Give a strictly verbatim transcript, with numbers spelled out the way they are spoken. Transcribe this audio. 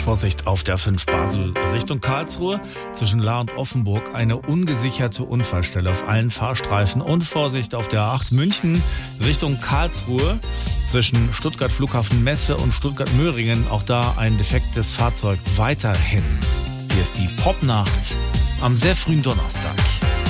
Vorsicht auf der fünf Basel Richtung Karlsruhe. Zwischen Lahr und Offenburg eine ungesicherte Unfallstelle auf allen Fahrstreifen. Und Vorsicht auf der A acht München Richtung Karlsruhe. Zwischen Stuttgart Flughafen Messe und Stuttgart Möhringen. Auch da ein defektes Fahrzeug weiterhin. Hier ist die Popnacht am sehr frühen Donnerstag.